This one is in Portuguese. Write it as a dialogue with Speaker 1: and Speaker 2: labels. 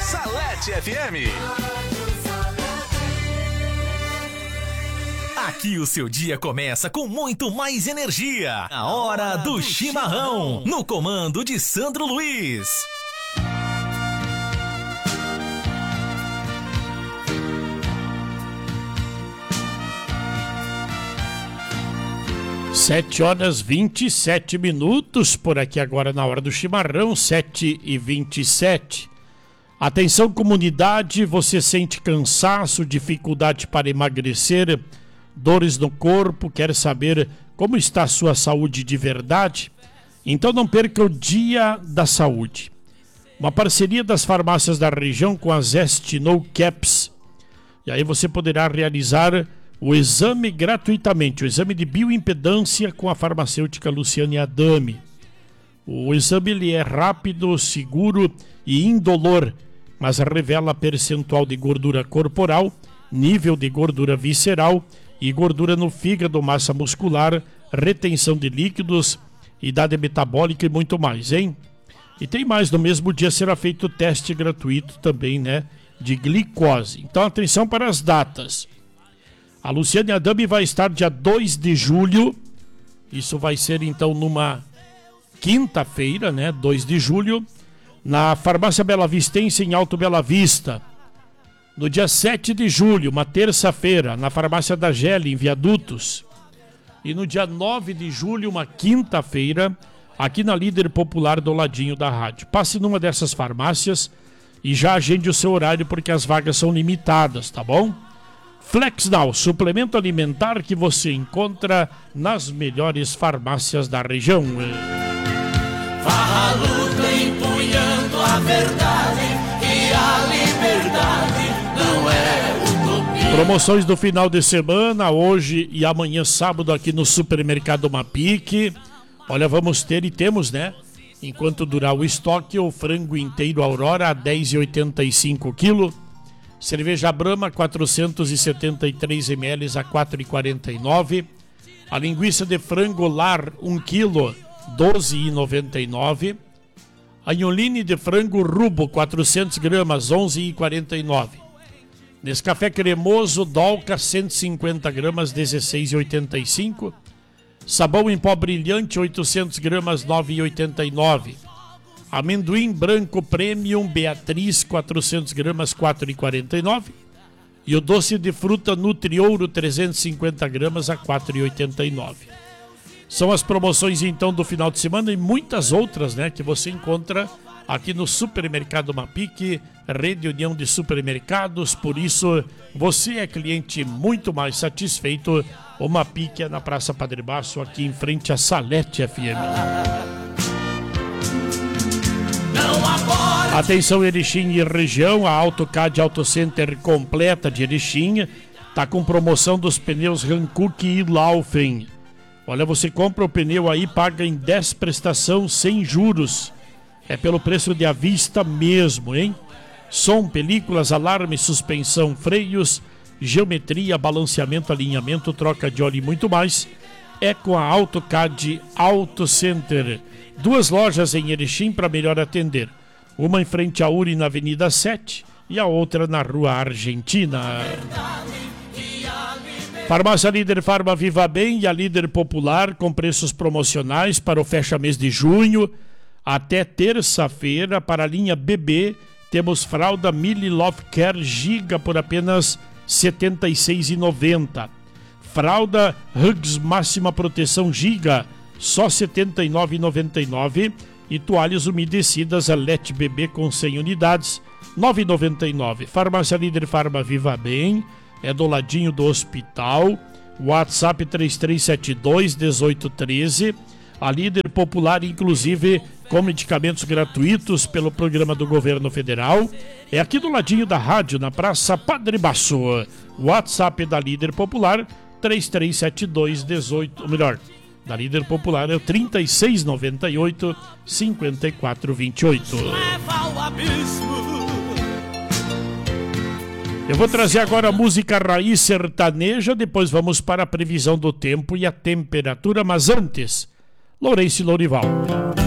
Speaker 1: Salete FM. Aqui o seu dia começa com muito mais energia. A hora do chimarrão, no comando de Sandro Luiz.
Speaker 2: Sete horas 27 minutos, por aqui agora na hora do chimarrão, 7h27. Atenção comunidade, você sente cansaço, dificuldade para emagrecer, dores no corpo, quer saber como está a sua saúde de verdade? Então não perca o Dia da Saúde. Uma parceria das farmácias da região com a Zest No Caps. E aí você poderá realizar o exame gratuitamente, o exame de bioimpedância com a farmacêutica Luciane Adame. O exame ele é rápido, seguro e indolor, mas revela percentual de gordura corporal, nível de gordura visceral e gordura no fígado, massa muscular, retenção de líquidos, idade metabólica e muito mais, hein? E tem mais, no mesmo dia será feito o teste gratuito também, né, de glicose. Então atenção para as datas. A Luciane Adame vai estar dia 2 de julho, isso vai ser então numa quinta-feira, né, 2 de julho, na Farmácia Bela Vistense em Alto Bela Vista. No dia 7 de julho, uma terça-feira, na Farmácia da Gele, em Viadutos. E no dia 9 de julho, uma quinta-feira, aqui na Líder Popular do ladinho da rádio. Passe numa dessas farmácias e já agende o seu horário porque as vagas são limitadas, tá bom? Flexnal, suplemento alimentar que você encontra nas melhores farmácias da região.
Speaker 3: Farra luta empunhando a verdade e a liberdade não é utopia.
Speaker 2: Promoções do final de semana, hoje e amanhã sábado aqui no Supermercado Mapic. Olha, vamos ter e temos, né? Enquanto durar o estoque, o frango inteiro Aurora a R$ 10,85 kg. Cerveja Brahma 473 ml a R$ 4,49. A linguiça de frango Lar 1 kg, R$ 12,99. A inholine de frango Rubo 400 gramas, R$ 11,49. Nescafé cremoso Dolca 150 gramas, R$ 16,85. Sabão em pó brilhante 800 gramas, R$ 9,89. Amendoim branco Premium Beatriz 400 gramas, R$ 4,49. E o doce de fruta Nutri-Ouro 350 gramas a R$ 4,89. São as promoções então do final de semana e muitas outras, né, que você encontra aqui no Supermercado Mapic, Rede União de Supermercados. Por isso, você é cliente muito mais satisfeito. O Mapic é na Praça Padre Baço, aqui em frente à Salete FM. Atenção Erechim e região, a AutoCAD Auto Center completa de Erechim está com promoção dos pneus Hankook e Laufen. Olha, você compra o pneu aí, paga em 10 prestação sem juros. É pelo preço de à vista mesmo, hein? Som, películas, alarme, suspensão, freios, geometria, balanceamento, alinhamento, troca de óleo e muito mais. É com a AutoCAD Auto Center. 2 lojas em Erechim para melhor atender. Uma em frente à URI na Avenida 7 e a outra na Rua Argentina. Farmácia Líder Farma Viva Bem e a Líder Popular com preços promocionais para o fecha-mês de junho. Até terça-feira, para a linha bebê, temos fralda Mili Love Care Giga por apenas R$ 76,90. Fralda Hugs Máxima Proteção Giga, só R$ 79,99. E toalhas umedecidas Let Bebê com 100 unidades, R$ 9,99. Farmácia Líder Farma Viva Bem, é do ladinho do hospital. WhatsApp 3372-1813. A Líder Popular, inclusive, com medicamentos gratuitos pelo programa do governo federal. É aqui do ladinho da rádio, na Praça Padre Baço. WhatsApp da Líder Popular, 3372-18... Ou melhor, da Líder Popular é o 3698-5428. Eu vou trazer agora a música raiz sertaneja, depois vamos para a previsão do tempo e a temperatura, mas antes, Lourenço e Lourival.